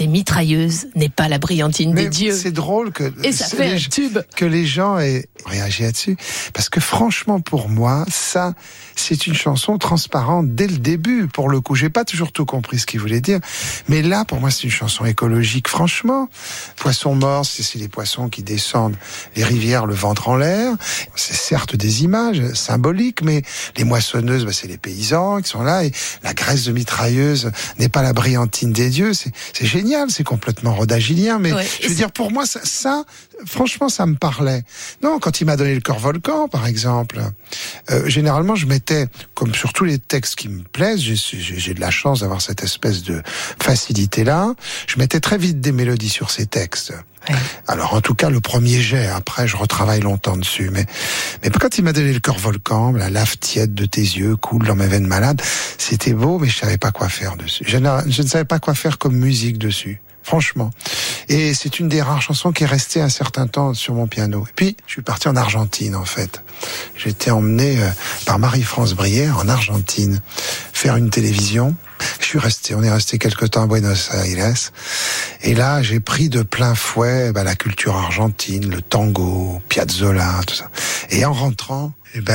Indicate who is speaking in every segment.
Speaker 1: les mitrailleuses n'est pas la brillantine des dieux.
Speaker 2: C'est drôle que
Speaker 1: et ça fait un tube.
Speaker 2: Que les gens aient réagi là-dessus, parce que franchement pour moi ça c'est une chanson transparente dès le début. Pour le coup, j'ai pas toujours tout compris ce qu'il voulait dire, mais là pour moi c'est une chanson écologique. Franchement, poissons morts, c'est les poissons qui descendent les rivières le ventre en l'air. C'est certes des images symboliques, mais les moissonneuses, c'est les paysans qui sont là, et la graisse de mitrailleuse n'est pas la brillantine des dieux. C'est génial, c'est complètement rodagilien, mais je veux dire, pour moi, ça, franchement, ça me parlait. Non, quand il m'a donné le cœur volcan, par exemple, généralement, je mettais, comme sur tous les textes qui me plaisent, j'ai de la chance d'avoir cette espèce de facilité-là, je mettais très vite des mélodies sur ces textes. Alors, en tout cas, le premier jet, après, je retravaille longtemps dessus, mais quand il m'a donné le cœur volcan, la lave tiède de tes yeux coule dans mes veines malades, c'était beau, mais je savais pas quoi faire dessus. Je ne savais pas quoi faire comme musique dessus. Franchement. Et c'est une des rares chansons qui est restée un certain temps sur mon piano. Et puis, je suis parti en Argentine, en fait. J'ai été emmené par Marie-France Brière en Argentine faire une télévision. On est resté quelque temps à Buenos Aires. Et là, j'ai pris de plein fouet la culture argentine, le tango, Piazzolla, tout ça. Et en rentrant,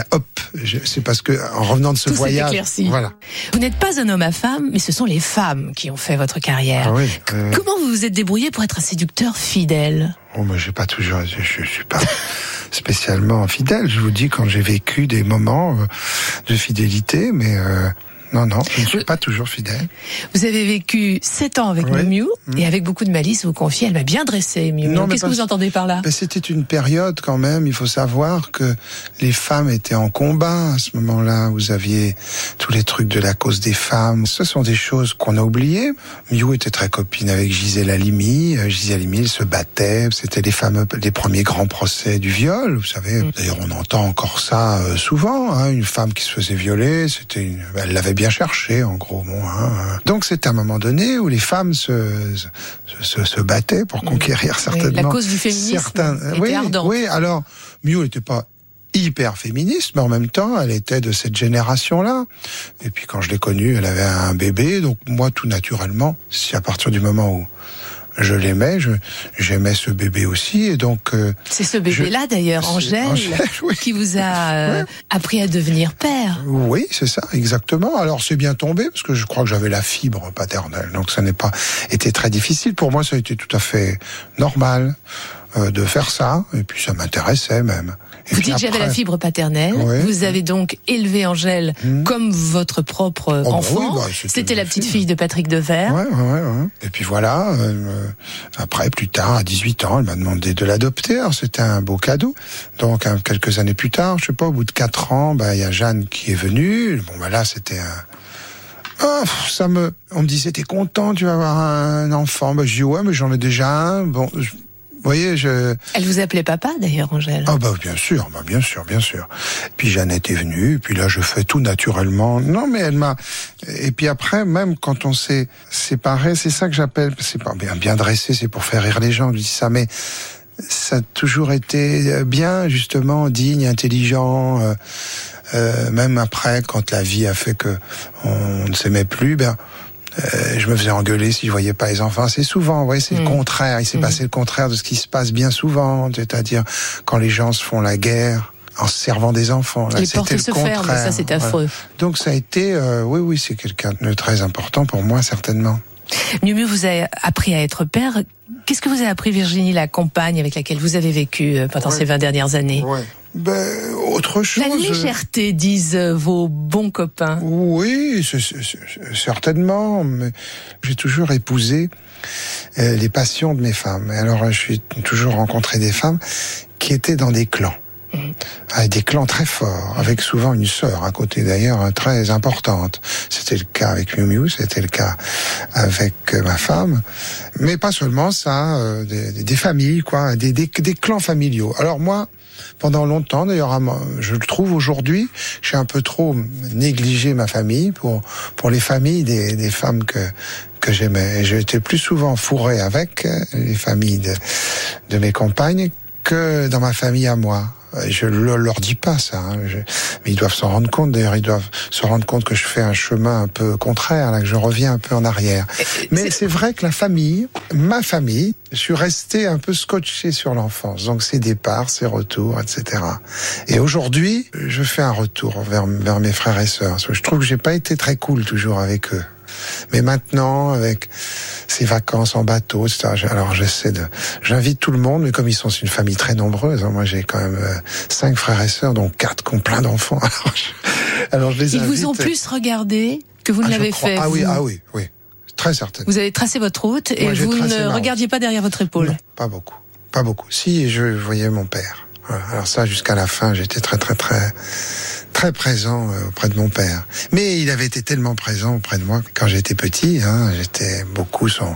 Speaker 2: c'est parce que en revenant de ce voyage, voilà.
Speaker 1: Vous n'êtes pas un homme à femme, mais ce sont les femmes qui ont fait votre carrière.
Speaker 2: Ah oui,
Speaker 1: Comment vous vous êtes débrouillé pour être un séducteur fidèle?
Speaker 2: Oh, mais je suis pas spécialement fidèle. Je vous dis quand j'ai vécu des moments de fidélité, mais non, je ne suis pas toujours fidèle.
Speaker 1: Vous avez vécu 7 ans avec Miu Miu, et avec beaucoup de malice, vous confiez, elle m'a bien dressé, Miu Miu. Qu'est-ce que vous entendez par là?
Speaker 2: C'était une période quand même, il faut savoir que les femmes étaient en combat à ce moment-là. Vous aviez tous les trucs de la cause des femmes. Ce sont des choses qu'on a oubliées. Miu était très copine avec Gisèle Halimi. Gisèle Halimi, elle se battait. C'était les premiers grands procès du viol, vous savez. D'ailleurs, on entend encore ça souvent. Une femme qui se faisait violer, elle l'avait bien cherché, en gros. Donc c'est à un moment donné où les femmes se battaient pour conquérir certainement.
Speaker 1: La cause du féminisme était ardente.
Speaker 2: Oui, alors Miu n'était pas hyper féministe, mais en même temps, elle était de cette génération-là. Et puis quand je l'ai connue, elle avait un bébé, donc moi, tout naturellement, c'est à partir du moment où je l'aimais, j'aimais ce bébé aussi, et donc...
Speaker 1: c'est ce bébé-là, d'ailleurs, Angèle, qui vous a appris à devenir père.
Speaker 2: Oui, c'est ça, exactement. Alors, c'est bien tombé, parce que je crois que j'avais la fibre paternelle, donc ça n'a pas été très difficile. Pour moi, ça a été tout à fait normal de faire ça, et puis ça m'intéressait même.
Speaker 1: Vous dites j'avais la fibre paternelle, vous avez donc élevé Angèle comme votre propre enfant. C'était la petite fille de Patrick Devers.
Speaker 2: Ouais. Et puis voilà, après, plus tard, à 18 ans, elle m'a demandé de l'adopter. Alors c'était un beau cadeau. Donc quelques années plus tard, je sais pas, au bout de 4 ans, il y a Jeanne qui est venue. Bon, là, c'était on me disait, t'es content, tu vas avoir un enfant? Je dis, ouais, mais j'en ai déjà un. Bon, vous voyez,
Speaker 1: Elle vous appelait papa, d'ailleurs, Angèle?
Speaker 2: Ah bien sûr. Puis Jeannette est venue, et puis là, je fais tout naturellement. Non, mais elle m'a... Et puis après, même quand on s'est séparés, c'est ça que j'appelle... C'est pas bien dressé, c'est pour faire rire les gens, je dis ça, mais ça a toujours été bien, justement, digne, intelligent. Même après, quand la vie a fait que on ne s'aimait plus, je me faisais engueuler si je voyais pas les enfants. C'est souvent, c'est le contraire. Il s'est passé le contraire de ce qui se passe bien souvent. C'est-à-dire, quand les gens se font la guerre en se servant des enfants. Là,
Speaker 1: les portes se ferment, ça c'est affreux.
Speaker 2: Donc ça a été, c'est quelqu'un de très important pour moi, certainement.
Speaker 1: Miu Miu vous a appris à être père. Qu'est-ce que vous a appris Virginie, la compagne avec laquelle vous avez vécu pendant ces 20 dernières années?
Speaker 2: Autre chose.
Speaker 1: La légèreté, disent vos bons copains.
Speaker 2: Oui, certainement. Mais j'ai toujours épousé les passions de mes femmes. Alors, je suis toujours rencontré des femmes qui étaient dans des clans. Avec des clans très forts, avec souvent une sœur à côté d'ailleurs très importante. C'était le cas avec Miu Miu, c'était le cas avec ma femme, mais pas seulement ça, des familles des clans familiaux. Alors moi, pendant longtemps d'ailleurs, je le trouve aujourd'hui, j'ai un peu trop négligé ma famille pour les familles des femmes que j'aimais. Et j'ai été plus souvent fourré avec les familles de mes compagnes que dans ma famille à moi. Je leur dis pas ça, hein. Mais ils doivent s'en rendre compte. D'ailleurs, ils doivent se rendre compte que je fais un chemin un peu contraire, là, que je reviens un peu en arrière. Mais c'est vrai que ma famille, je suis resté un peu scotché sur l'enfance. Donc ces départs, ces retours, etc. Et aujourd'hui, je fais un retour vers mes frères et sœurs. Parce que je trouve que j'ai pas été très cool toujours avec eux. Mais maintenant, avec ces vacances en bateau, etc., alors j'invite tout le monde, mais comme ils sont une famille très nombreuse, hein, moi j'ai quand même 5 frères et sœurs, dont 4 qui ont plein d'enfants. Alors je les invite.
Speaker 1: Ils vous ont plus regardé que vous ne l'avez fait.
Speaker 2: Ah oui, très certainement.
Speaker 1: Vous avez tracé votre route et vous ne regardiez pas derrière votre épaule.
Speaker 2: Non, pas beaucoup. Si, je voyais mon père. Voilà. Alors ça, jusqu'à la fin, j'étais très présent auprès de mon père. Mais il avait été tellement présent auprès de moi quand j'étais petit, hein, j'étais beaucoup son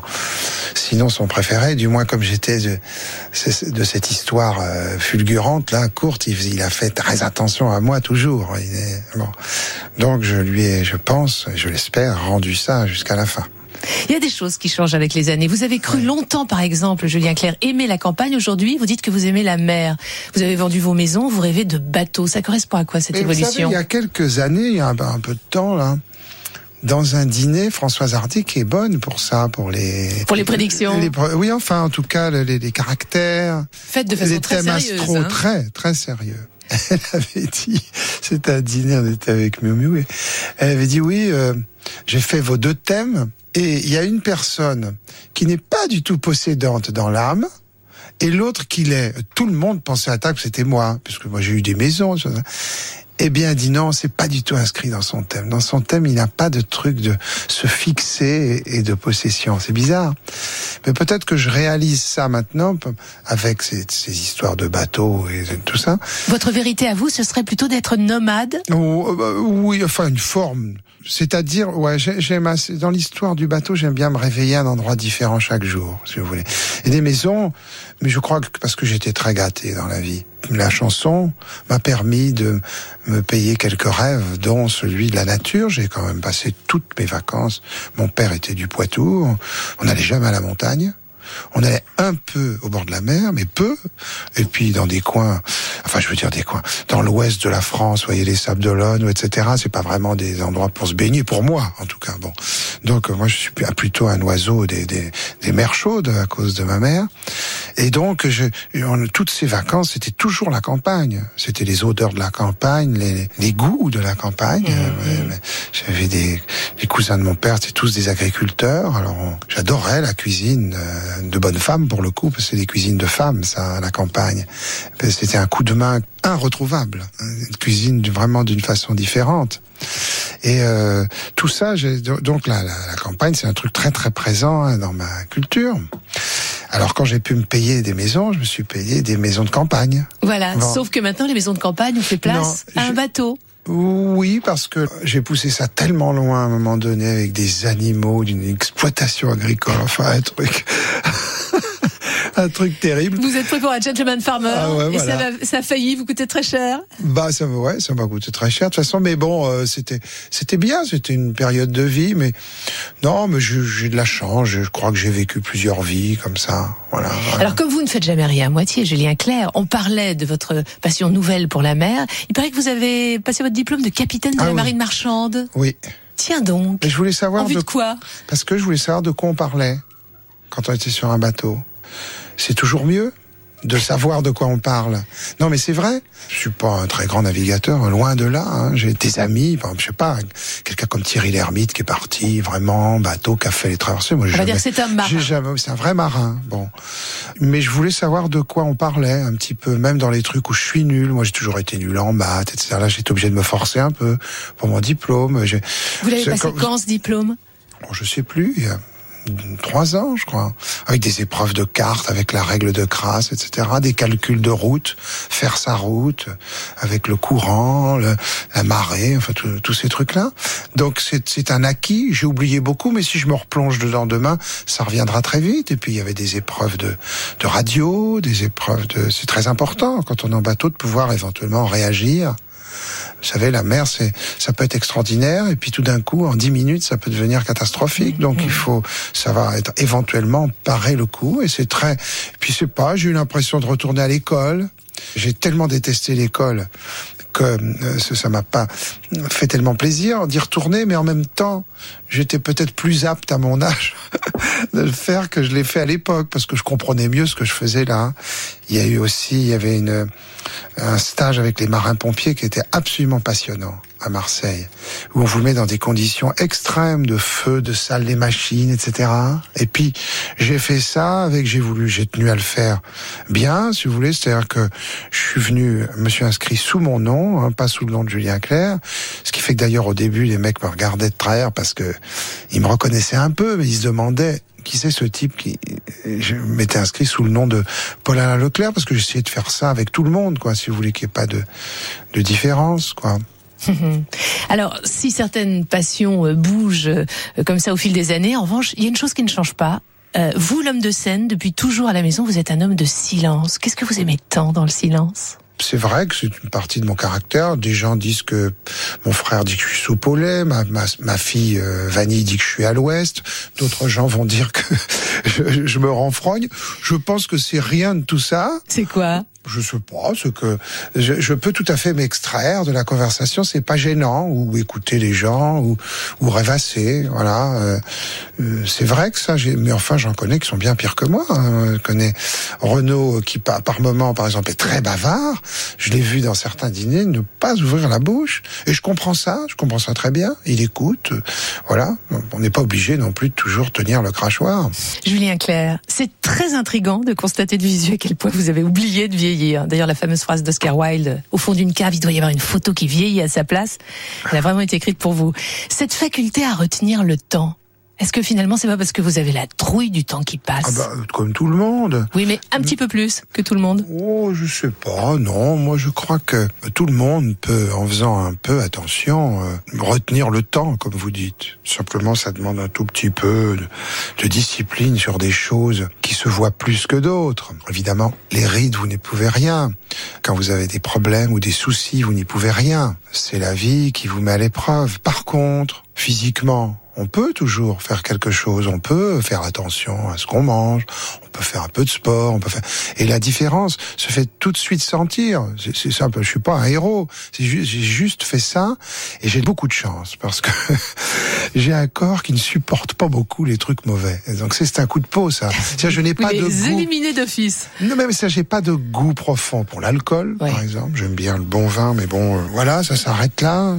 Speaker 2: préféré, du moins comme j'étais de cette histoire fulgurante, là, courte, il a fait très attention à moi toujours. Bon. Donc je lui ai, je pense, je l'espère, rendu ça jusqu'à la fin.
Speaker 1: Il y a des choses qui changent avec les années. Vous avez cru longtemps, par exemple, Julien Clerc, aimer la campagne. Aujourd'hui, vous dites que vous aimez la mer. Vous avez vendu vos maisons, vous rêvez de bateaux. Ça correspond à quoi, cette évolution?
Speaker 2: Vous savez, il y a quelques années, il y a un peu de temps, là, dans un dîner, Françoise Hardy, qui est bonne pour ça, pour les
Speaker 1: prédictions.
Speaker 2: Oui, enfin, en tout cas, les caractères.
Speaker 1: Faites de façon très sérieuse. Les thèmes
Speaker 2: astro, très sérieux. Elle avait dit, c'était un dîner, on était avec Miu Miu, et elle avait dit, oui, j'ai fait vos 2 thèmes, et il y a une personne qui n'est pas du tout possédante dans l'âme, et l'autre qui l'est. Tout le monde pensait à table que c'était moi, puisque moi j'ai eu des maisons, Eh bien, elle dit non, c'est pas du tout inscrit dans son thème. Dans son thème, il n'a pas de truc de se fixer et de possession. C'est bizarre. Mais peut-être que je réalise ça maintenant avec ces histoires de bateaux et de tout ça.
Speaker 1: Votre vérité à vous, ce serait plutôt d'être nomade?
Speaker 2: Oui, enfin, une forme. C'est-à-dire, dans l'histoire du bateau, j'aime bien me réveiller à un endroit différent chaque jour, si vous voulez. Et des maisons, mais je crois que parce que j'étais très gâté dans la vie. La chanson m'a permis de me payer quelques rêves, dont celui de la nature. J'ai quand même passé toutes mes vacances. Mon père était du Poitou. On n'allait jamais à la montagne. On allait un peu au bord de la mer, mais peu. Et puis dans des coins, dans l'ouest de la France, vous voyez les Sables d'Olonne, etc. C'est pas vraiment des endroits pour se baigner, pour moi, en tout cas. Bon, donc moi je suis plutôt un oiseau des mers chaudes à cause de ma mère. Et donc toutes ces vacances, c'était toujours la campagne. C'était les odeurs de la campagne, les goûts de la campagne. J'avais des cousins de mon père, c'était tous des agriculteurs. Alors j'adorais la cuisine de bonnes femmes pour le coup, parce que c'est des cuisines de femmes, ça, à la campagne. C'était un coup de main irretrouvable, une cuisine vraiment d'une façon différente. Et tout ça, donc la campagne, c'est un truc très très présent dans ma culture. Alors quand j'ai pu me payer des maisons, je me suis payé des maisons de campagne.
Speaker 1: Voilà, bon. Sauf que maintenant les maisons de campagne ont fait place à un bateau.
Speaker 2: Oui, parce que j'ai poussé ça tellement loin à un moment donné avec des animaux, d'une exploitation agricole, enfin un truc terrible.
Speaker 1: Vous êtes pris pour un gentleman farmer, et
Speaker 2: voilà.
Speaker 1: ça a failli vous coûter très cher.
Speaker 2: Ça m'a coûté très cher de toute façon, mais bon, c'était bien, c'était une période de vie, mais j'ai de la chance, je crois que j'ai vécu plusieurs vies comme ça, voilà.
Speaker 1: Alors comme vous ne faites jamais rien à moitié, Julien Clerc, on parlait de votre passion nouvelle pour la mer. Il paraît que vous avez passé votre diplôme de capitaine de la marine marchande.
Speaker 2: Oui.
Speaker 1: Tiens donc.
Speaker 2: Et je voulais savoir
Speaker 1: en vue de quoi?
Speaker 2: Parce que je voulais savoir de quoi on parlait quand on était sur un bateau. C'est toujours mieux de savoir de quoi on parle. Non, mais c'est vrai. Je suis pas un très grand navigateur, loin de là. Hein. J'ai des amis, par exemple, je sais pas, quelqu'un comme Thierry Lhermitte qui est parti vraiment bateau, qui a fait les traversées. Moi,
Speaker 1: on va dire que c'est un marin.
Speaker 2: C'est un vrai marin. Bon, mais je voulais savoir de quoi on parlait un petit peu, même dans les trucs où je suis nul. Moi, j'ai toujours été nul en maths, etc. Là, j'étais obligé de me forcer un peu pour mon diplôme.
Speaker 1: Vous l'avez passé quand ce diplôme?
Speaker 2: Je sais plus. 3 ans, je crois, avec des épreuves de cartes, avec la règle de Crasse, etc., des calculs de route, faire sa route, avec le courant, la marée, enfin tous ces trucs-là. Donc c'est un acquis, j'ai oublié beaucoup, mais si je me replonge dedans demain, ça reviendra très vite. Et puis il y avait des épreuves de radio, c'est très important quand on est en bateau de pouvoir éventuellement réagir. Vous savez, la mer, ça peut être extraordinaire, et puis tout d'un coup, en 10 minutes, ça peut devenir catastrophique. Donc il faut savoir être éventuellement parer le coup, et c'est très. Puis j'ai eu l'impression de retourner à l'école. J'ai tellement détesté l'école que ça m'a pas fait tellement plaisir d'y retourner, mais en même temps, j'étais peut-être plus apte à mon âge de le faire que je l'ai fait à l'époque, parce que je comprenais mieux ce que je faisais là. Il y avait un stage avec les marins-pompiers qui était absolument passionnant à Marseille, où on vous met dans des conditions extrêmes de feu, de salle des machines, etc. Et puis, j'ai fait ça j'ai tenu à le faire bien, si vous voulez, c'est-à-dire que je me suis inscrit sous mon nom, hein, pas sous le nom de Julien Clerc, ce qui fait que d'ailleurs au début, les mecs me regardaient de travers parce que ils me reconnaissaient un peu, mais ils se demandaient qui c'est ce type qui... Je m'étais inscrit sous le nom de Paul-Alain Leclerc parce que j'essayais de faire ça avec tout le monde, quoi, si vous voulez qu'il n'y ait pas de différence, quoi.
Speaker 1: Alors, si certaines passions bougent comme ça au fil des années, en revanche, il y a une chose qui ne change pas. Vous, l'homme de scène, depuis toujours à la maison, vous êtes un homme de silence. Qu'est-ce que vous aimez tant dans le silence ?
Speaker 2: C'est vrai que c'est une partie de mon caractère. Des gens disent que mon frère dit que je suis soupe au lait, ma fille Vanille dit que je suis à l'ouest. D'autres gens vont dire que je me renfrogne. Je pense que c'est rien de tout ça.
Speaker 1: C'est quoi ?
Speaker 2: Je sais pas, c'est que je peux tout à fait m'extraire de la conversation, c'est pas gênant, ou écouter les gens, ou rêvasser, voilà. C'est vrai que ça, mais enfin j'en connais qui sont bien pires que moi. Hein. Je connais Renaud qui par moment, par exemple, est très bavard. Je l'ai vu dans certains dîners ne pas ouvrir la bouche, et je comprends ça très bien. Il écoute, voilà. On n'est pas obligé non plus de toujours tenir le crachoir.
Speaker 1: Julien Clerc, c'est très intriguant de constater de visu à quel point vous avez oublié de vieillir. D'ailleurs, la fameuse phrase d'Oscar Wilde, au fond d'une cave, il doit y avoir une photo qui vieillit à sa place. Elle a vraiment été écrite pour vous. Cette faculté à retenir le temps, est-ce que finalement, c'est pas parce que vous avez la trouille du temps qui passe ?
Speaker 2: Ah bah, comme tout le monde.
Speaker 1: Oui, mais un petit peu plus que tout le monde.
Speaker 2: Oh, je sais pas, non. Moi, je crois que tout le monde peut, en faisant un peu attention, retenir le temps, comme vous dites. Simplement, ça demande un tout petit peu de discipline sur des choses qui se voient plus que d'autres. Évidemment, les rides, vous n'y pouvez rien. Quand vous avez des problèmes ou des soucis, vous n'y pouvez rien. C'est la vie qui vous met à l'épreuve. Par contre, physiquement, on peut toujours faire quelque chose, on peut faire attention à ce qu'on mange, on peut faire un peu de sport, et la différence se fait tout de suite sentir. C'est simple, je suis pas un héros, j'ai juste fait ça, et j'ai beaucoup de chance, parce que j'ai un corps qui ne supporte pas beaucoup les trucs mauvais. Et donc c'est un coup de peau, ça. Je n'ai pas de goût.
Speaker 1: Éliminés d'office.
Speaker 2: Non, mais ça, j'ai pas de goût profond pour l'alcool, par exemple. J'aime bien le bon vin, mais bon, voilà, ça s'arrête là.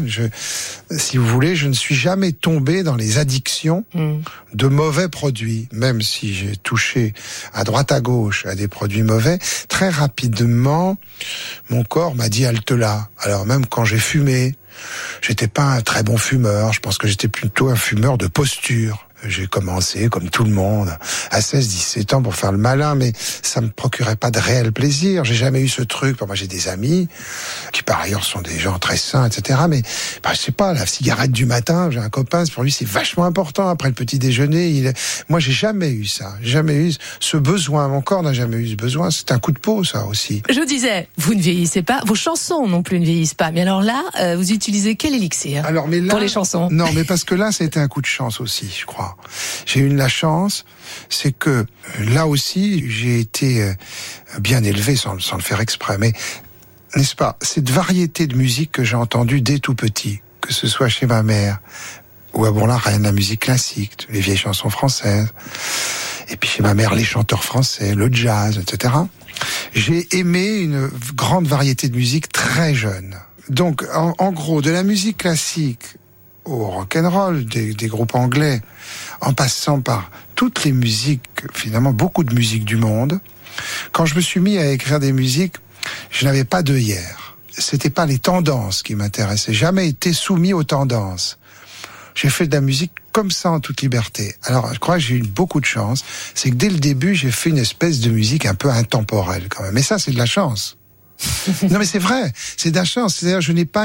Speaker 2: Si vous voulez, je ne suis jamais tombé dans les addictions de mauvais produits, même si j'ai touché à droite à gauche à des produits mauvais. Très rapidement, mon corps m'a dit halte là. Alors même quand j'ai fumé, j'étais pas un très bon fumeur. Je pense que j'étais plutôt un fumeur de posture. J'ai commencé, comme tout le monde, à 16-17 ans pour faire le malin, mais ça me procurait pas de réel plaisir. J'ai jamais eu ce truc. Moi, j'ai des amis qui, par ailleurs, sont des gens très sains, etc. Mais, je sais pas, la cigarette du matin, j'ai un copain, pour lui, c'est vachement important. Après le petit déjeuner, moi, j'ai jamais eu ça. J'ai jamais eu ce besoin. Mon corps n'a jamais eu ce besoin. C'est un coup de peau, ça aussi.
Speaker 1: Je vous disais, vous ne vieillissez pas. Vos chansons non plus ne vieillissent pas. Mais alors là, vous utilisez quel élixir pour les chansons?
Speaker 2: Non, mais parce que là, c'était un coup de chance aussi, je crois. J'ai eu la chance, c'est que là aussi, j'ai été bien élevé sans le faire exprès. Mais, n'est-ce pas, cette variété de musique que j'ai entendue dès tout petit, que ce soit chez ma mère, ou à Bourg-la-Reine, la musique classique, les vieilles chansons françaises, et puis chez ma mère, les chanteurs français, le jazz, etc. J'ai aimé une grande variété de musique très jeune. Donc, en gros, de la musique classique au rock'n'roll, des groupes anglais, en passant par toutes les musiques, finalement beaucoup de musiques du monde. Quand je me suis mis à écrire des musiques, je n'avais pas d'œillère. C'était pas les tendances qui m'intéressaient. Jamais été soumis aux tendances. J'ai fait de la musique comme ça en toute liberté. Alors, je crois que j'ai eu beaucoup de chance. C'est que dès le début, j'ai fait une espèce de musique un peu intemporelle quand même. Et ça, c'est de la chance. Non mais c'est vrai, c'est de la chance. C'est-à-dire,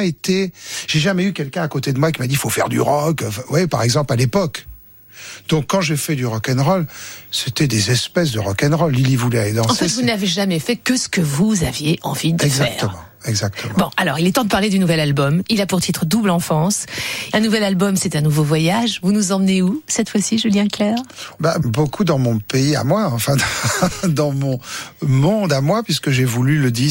Speaker 2: j'ai jamais eu quelqu'un à côté de moi qui m'a dit faut faire du rock. Ouais, par exemple à l'époque. Donc quand j'ai fait du rock'n'roll, c'était des espèces de rock'n'roll. Lily voulait aller danser.
Speaker 1: En fait, vous n'avez jamais fait que ce que vous aviez envie de faire.
Speaker 2: Exactement.
Speaker 1: Bon, alors, il est temps de parler du nouvel album. Il a pour titre Double Enfance. Un nouvel album, c'est un nouveau voyage. Vous nous emmenez où, cette fois-ci, Julien Clerc?
Speaker 2: Beaucoup dans mon pays à moi, enfin, dans mon monde à moi, puisque j'ai voulu le disque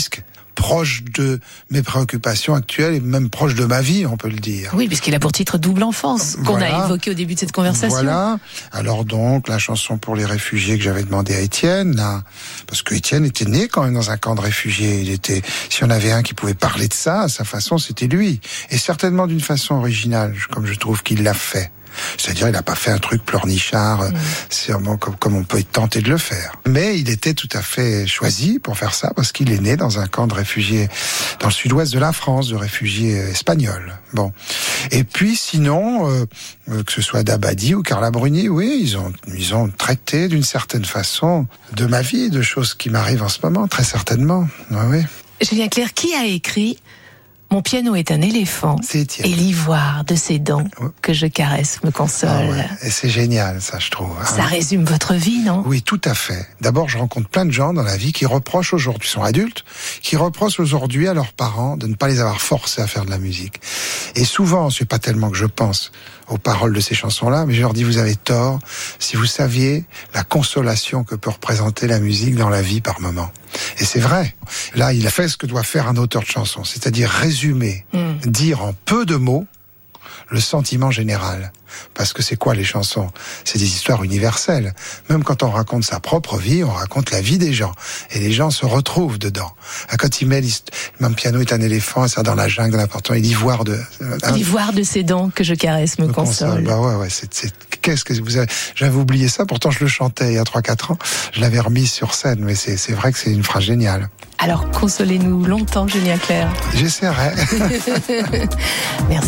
Speaker 2: proche de mes préoccupations actuelles et même proche de ma vie, on peut le dire.
Speaker 1: Oui, puisqu'il a pour titre Double Enfance, qu'on a évoqué au début de cette conversation.
Speaker 2: Voilà. Alors donc, la chanson pour les réfugiés que j'avais demandé à Étienne, là, parce que Étienne était né quand même dans un camp de réfugiés. Si on avait un qui pouvait parler de ça, à sa façon, c'était lui. Et certainement d'une façon originale, comme je trouve qu'il l'a fait. C'est-à-dire, il n'a pas fait un truc pleurnichard, comme on peut être tenté de le faire. Mais il était tout à fait choisi pour faire ça, parce qu'il est né dans un camp de réfugiés dans le sud-ouest de la France, de réfugiés espagnols. Bon. Et puis, sinon, que ce soit Dabadi ou Carla Bruni, oui, ils ont traité d'une certaine façon de ma vie, de choses qui m'arrivent en ce moment, très certainement. Oui.
Speaker 1: Julien Clerc, qui a écrit Mon piano est un éléphant,
Speaker 2: c'est
Speaker 1: et l'ivoire de ses dents que je caresse me console.
Speaker 2: Ah ouais. Et c'est génial, ça, je trouve.
Speaker 1: Ça résume votre vie, non?
Speaker 2: Oui, tout à fait. D'abord, je rencontre plein de gens dans la vie qui reprochent aujourd'hui, ils sont adultes, qui reprochent aujourd'hui à leurs parents de ne pas les avoir forcés à faire de la musique. Et souvent, c'est pas tellement que je pense aux paroles de ces chansons-là, mais je leur dis, vous avez tort, si vous saviez la consolation que peut représenter la musique dans la vie par moment. Et c'est vrai. Là, il a fait ce que doit faire un auteur de chansons, c'est-à-dire résumer, dire en peu de mots le sentiment général. Parce que c'est quoi les chansons? C'est des histoires universelles. Même quand on raconte sa propre vie, on raconte la vie des gens. Et les gens se retrouvent dedans. Quand il met mon piano est un éléphant, ça dans la jungle, dans l'important, et l'ivoire de
Speaker 1: ses dents que je caresse me console.
Speaker 2: Bah ouais, qu'est-ce que vous avez... J'avais oublié ça, pourtant je le chantais il y a 3-4 ans. Je l'avais remis sur scène, mais c'est vrai que c'est une phrase géniale.
Speaker 1: Alors, consolez-nous longtemps, Julien Clerc.
Speaker 2: J'essaierai.
Speaker 1: Merci.